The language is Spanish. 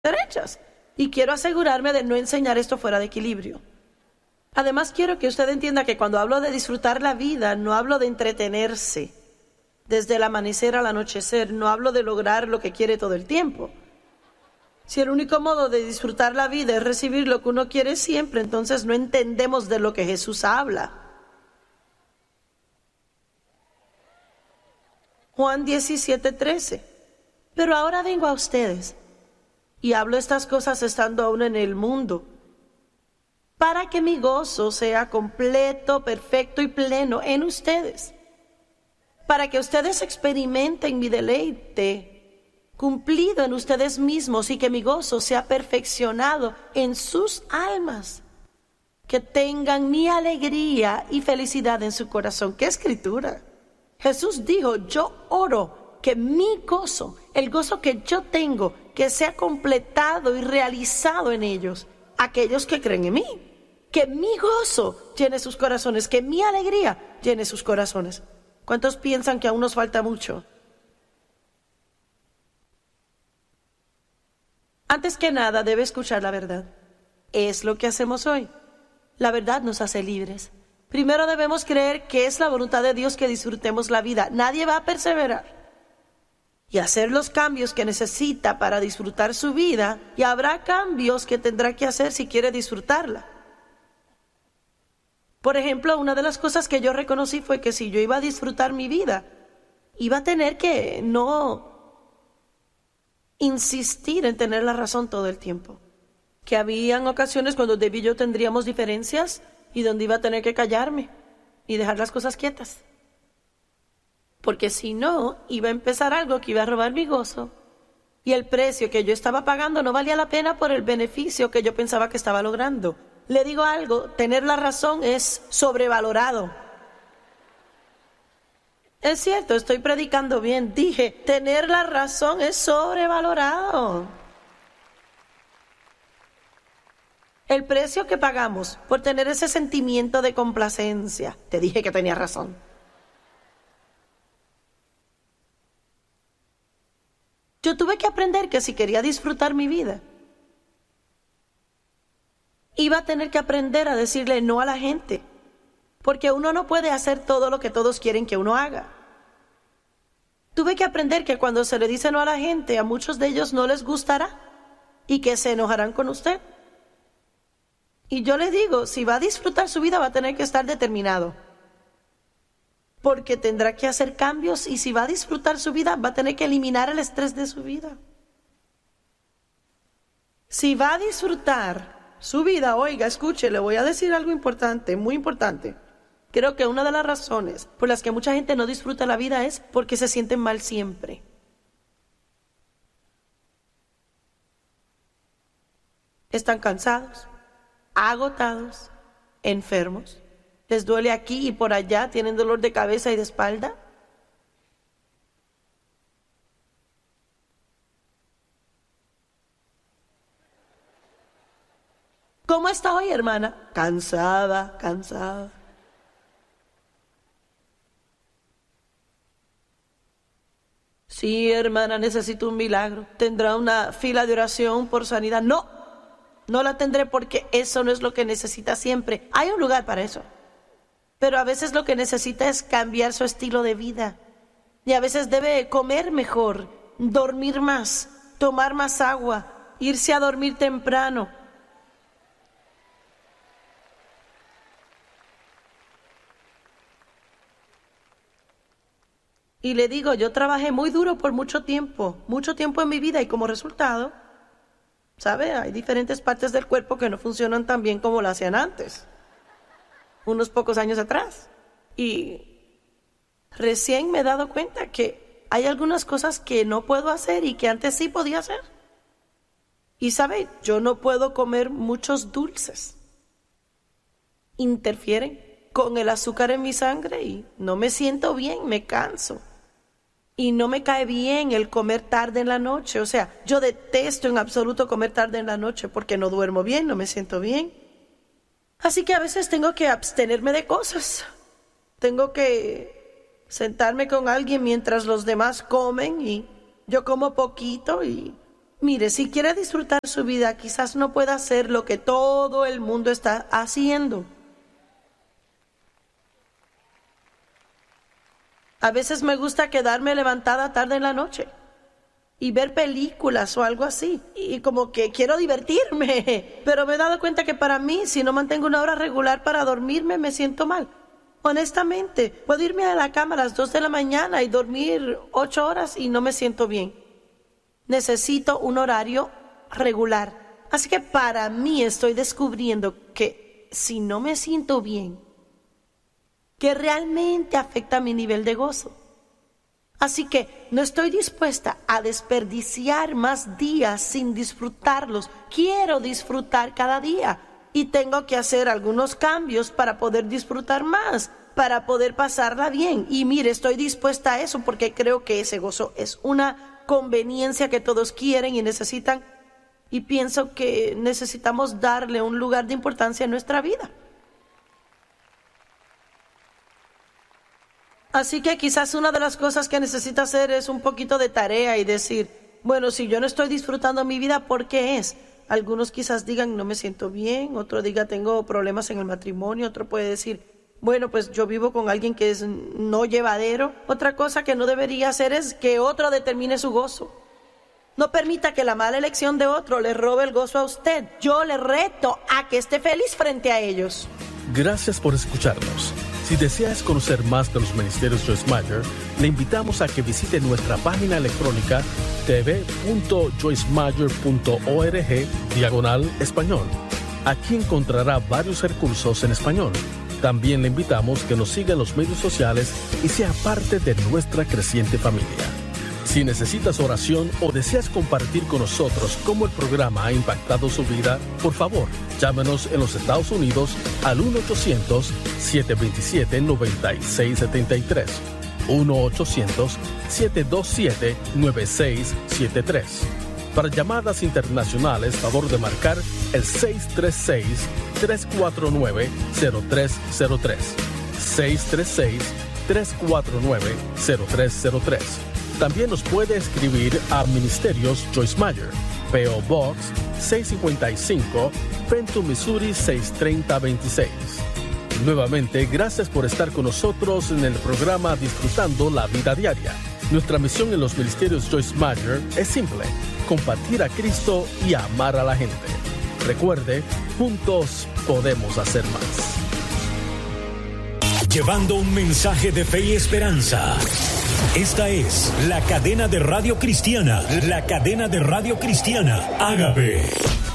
derechas. Y quiero asegurarme de no enseñar esto fuera de equilibrio. Además, quiero que usted entienda que cuando hablo de disfrutar la vida, no hablo de entretenerse desde el amanecer al anochecer, no hablo de lograr lo que quiere todo el tiempo. Si el único modo de disfrutar la vida es recibir lo que uno quiere siempre, entonces no entendemos de lo que Jesús habla. Juan 17:13. Pero ahora vengo a ustedes y hablo estas cosas estando aún en el mundo, para que mi gozo sea completo, perfecto y pleno en ustedes, para que ustedes experimenten mi deleite cumplido en ustedes mismos y que mi gozo sea perfeccionado en sus almas, que tengan mi alegría y felicidad en su corazón. ¡Qué escritura! Jesús dijo, yo oro que mi gozo, el gozo que yo tengo, que sea completado y realizado en ellos, aquellos que creen en mí. Que mi gozo llene sus corazones, que mi alegría llene sus corazones. ¿Cuántos piensan que aún nos falta mucho? Antes que nada, debe escuchar la verdad. Es lo que hacemos hoy. La verdad nos hace libres. Primero debemos creer que es la voluntad de Dios que disfrutemos la vida. Nadie va a perseverar y hacer los cambios que necesita para disfrutar su vida, y habrá cambios que tendrá que hacer si quiere disfrutarla. Por ejemplo, una de las cosas que yo reconocí fue que si yo iba a disfrutar mi vida, iba a tener que no insistir en tener la razón todo el tiempo. Que habían ocasiones cuando Debbie y yo tendríamos diferencias y donde iba a tener que callarme y dejar las cosas quietas. Porque si no, iba a empezar algo que iba a robar mi gozo, y el precio que yo estaba pagando no valía la pena por el beneficio que yo pensaba que estaba logrando. Le digo algo, tener la razón es sobrevalorado. Es cierto, estoy predicando bien. Dije, tener la razón es sobrevalorado. El precio que pagamos por tener ese sentimiento de complacencia. Te dije que tenía razón. Yo tuve que aprender que si quería disfrutar mi vida, iba a tener que aprender a decirle no a la gente, porque uno no puede hacer todo lo que todos quieren que uno haga. Tuve que aprender que cuando se le dice no a la gente, a muchos de ellos no les gustará y que se enojarán con usted. Y yo le digo, si va a disfrutar su vida va a tener que estar determinado, porque tendrá que hacer cambios, y si va a disfrutar su vida va a tener que eliminar el estrés de su vida. Si va a disfrutar su vida, oiga, escuche, le voy a decir algo importante, muy importante. Creo que una de las razones por las que mucha gente no disfruta la vida es porque se sienten mal siempre. Están cansados, agotados, enfermos. Les duele aquí y por allá, tienen dolor de cabeza y de espalda. ¿Cómo está hoy, hermana? Cansada, cansada. Sí, hermana, necesito un milagro. ¿Tendrá una fila de oración por sanidad? No, no la tendré, porque eso no es lo que necesita siempre. Hay un lugar para eso. Pero a veces lo que necesita es cambiar su estilo de vida. Y a veces debe comer mejor, dormir más, tomar más agua, irse a dormir temprano. Y le digo, yo trabajé muy duro por mucho tiempo en mi vida, y como resultado, ¿sabe? Hay diferentes partes del cuerpo que no funcionan tan bien como lo hacían antes, unos pocos años atrás. Y recién me he dado cuenta que hay algunas cosas que no puedo hacer y que antes sí podía hacer. Y ¿sabe? Yo no puedo comer muchos dulces. Interfieren con el azúcar en mi sangre y no me siento bien, me canso. Y no me cae bien el comer tarde en la noche. O sea, yo detesto en absoluto comer tarde en la noche porque no duermo bien, no me siento bien. Así que a veces tengo que abstenerme de cosas. Tengo que sentarme con alguien mientras los demás comen y yo como poquito y Mire, si quiere disfrutar su vida, quizás no pueda hacer lo que todo el mundo está haciendo. A veces me gusta quedarme levantada tarde en la noche y ver películas o algo así. Y como que quiero divertirme. Pero me he dado cuenta que para mí, si no mantengo una hora regular para dormirme, me siento mal. Honestamente, puedo irme a la cama a las 2 de la mañana y dormir 8 horas y no me siento bien. Necesito un horario regular. Así que para mí estoy descubriendo que si no me siento bien, que realmente afecta mi nivel de gozo. Así que no estoy dispuesta a desperdiciar más días sin disfrutarlos. Quiero disfrutar cada día y tengo que hacer algunos cambios para poder disfrutar más, para poder pasarla bien. Y mire, estoy dispuesta a eso porque creo que ese gozo es una conveniencia que todos quieren y necesitan. Y pienso que necesitamos darle un lugar de importancia en nuestra vida. Así que quizás una de las cosas que necesita hacer es un poquito de tarea y decir, bueno, si yo no estoy disfrutando mi vida, ¿por qué es? Algunos quizás digan, no me siento bien, otro diga, tengo problemas en el matrimonio, otro puede decir, bueno, pues yo vivo con alguien que es no llevadero. Otra cosa que no debería hacer es que otro determine su gozo. No permita que la mala elección de otro le robe el gozo a usted. Yo le reto a que esté feliz frente a ellos. Gracias por escucharnos. Si deseas conocer más de los ministerios Joyce Meyer, le invitamos a que visite nuestra página electrónica tv.joycemeyer.org/español. Aquí encontrará varios recursos en español. También le invitamos que nos siga en los medios sociales y sea parte de nuestra creciente familia. Si necesitas oración o deseas compartir con nosotros cómo el programa ha impactado su vida, por favor, llámenos en los Estados Unidos al 1-800-727-9673. 1-800-727-9673. Para llamadas internacionales, favor de marcar el 636-349-0303. 636-349-0303. También nos puede escribir a Ministerios Joyce Meyer, P.O. Box 655, Fenton, Missouri 63026. Nuevamente, gracias por estar con nosotros en el programa Disfrutando la Vida Diaria. Nuestra misión en los Ministerios Joyce Meyer es simple: compartir a Cristo y amar a la gente. Recuerde, juntos podemos hacer más. Llevando un mensaje de fe y esperanza. Esta es la cadena de radio cristiana, Ágape.